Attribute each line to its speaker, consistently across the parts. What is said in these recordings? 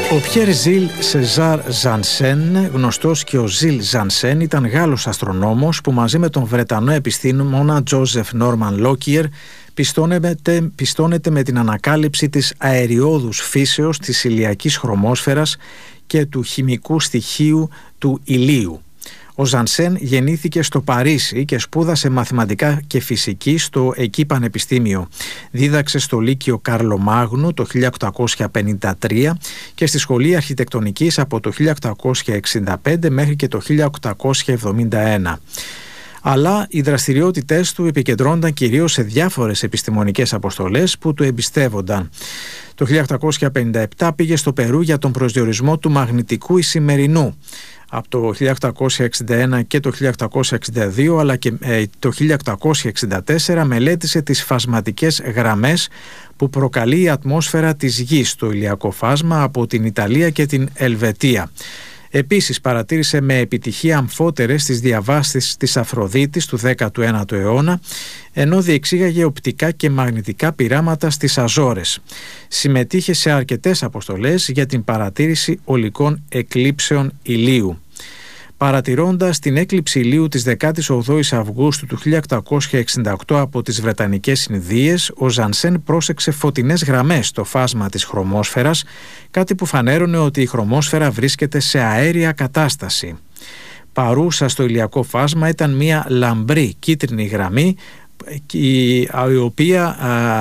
Speaker 1: Ο Πιέρ Ζιλ Σεζάρ Ζανσέν, γνωστός και ο Ζιλ Ζανσέν, ήταν Γάλλος αστρονόμος που μαζί με τον Βρετανό επιστήμονα Τζόζεφ Νόρμαν Λόκιερ πιστώνεται με την ανακάλυψη της αεριώδους φύσεως της ηλιακής χρωμόσφαιρας και του χημικού στοιχείου του ηλίου. Ο Ζανσέν γεννήθηκε στο Παρίσι και σπούδασε μαθηματικά και φυσική στο εκεί πανεπιστήμιο. Δίδαξε στο Λύκειο Καρλομάγνου το 1853 και στη Σχολή Αρχιτεκτονικής από το 1865 μέχρι και το 1871. Αλλά οι δραστηριότητες του επικεντρώνονταν κυρίως σε διάφορες επιστημονικές αποστολές που του εμπιστεύονταν. Το 1857 πήγε στο Περού για τον προσδιορισμό του μαγνητικού ισημερινού. Από το 1861 και το 1862 αλλά και το 1864 μελέτησε τις φασματικές γραμμές που προκαλεί η ατμόσφαιρα της Γης στο ηλιακό φάσμα από την Ιταλία και την Ελβετία. Επίσης παρατήρησε με επιτυχία αμφότερες τις διαβάσεις της Αφροδίτης του 19ου αιώνα, ενώ διεξήγαγε οπτικά και μαγνητικά πειράματα στις Αζόρες. Συμμετείχε σε αρκετές αποστολές για την παρατήρηση ολικών εκλήψεων ηλίου. Παρατηρώντας την έκλειψη ηλίου της 18ης Αυγούστου του 1868 από τις Βρετανικές Ινδίες, ο Ζανσέν πρόσεξε φωτεινές γραμμές στο φάσμα της χρωμόσφαιρας, κάτι που φανέρωνε ότι η χρωμόσφαιρα βρίσκεται σε αέρια κατάσταση. Παρούσα στο ηλιακό φάσμα ήταν μια λαμπρή κίτρινη γραμμή, η οποία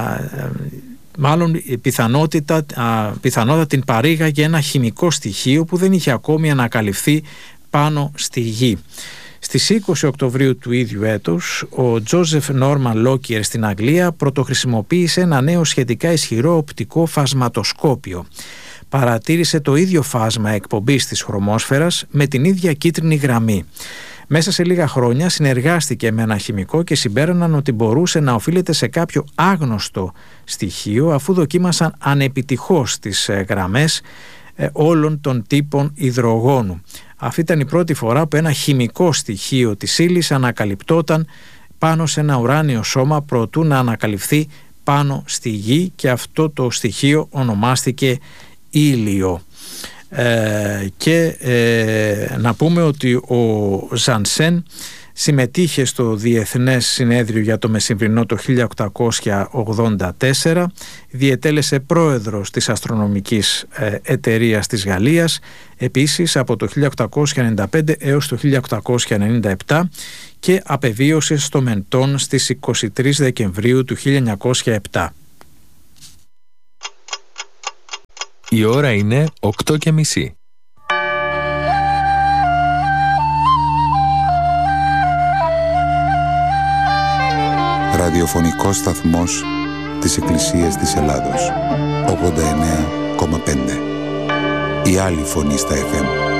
Speaker 1: μάλλον πιθανότατα την παρήγαγε ένα χημικό στοιχείο που δεν είχε ακόμη ανακαλυφθεί πάνω στη Γη. Στις 20 Οκτωβρίου του ίδιου έτους, ο Τζόζεφ Νόρμαν Λόκιερ στην Αγγλία πρωτοχρησιμοποίησε ένα νέο σχετικά ισχυρό οπτικό φασματοσκόπιο. Παρατήρησε το ίδιο φάσμα εκπομπής της χρωμόσφαιρας με την ίδια κίτρινη γραμμή. Μέσα σε λίγα χρόνια συνεργάστηκε με ένα χημικό και συμπέραναν ότι μπορούσε να οφείλεται σε κάποιο άγνωστο στοιχείο, αφού δοκίμασαν ανεπιτυχώς τις γραμμές όλων των τύπων υδρογόνου. Αυτή ήταν η πρώτη φορά που ένα χημικό στοιχείο της ύλης ανακαλυπτόταν πάνω σε ένα ουράνιο σώμα προτού να ανακαλυφθεί πάνω στη Γη, και αυτό το στοιχείο ονομάστηκε ήλιο. Να πούμε ότι ο Ζανσέν συμμετείχε στο Διεθνές Συνέδριο για το Μεσημβρινό το 1884, διετέλεσε πρόεδρος της Αστρονομικής Εταιρείας της Γαλλίας, επίσης από το 1895 έως το 1897, και απεβίωσε στο Μεντόν στις 23 Δεκεμβρίου του 1907.
Speaker 2: Η ώρα είναι 8:30.
Speaker 3: Ραδιοφωνικός σταθμός της Εκκλησίας της Ελλάδος, 89,5. Η άλλη φωνή στα FM.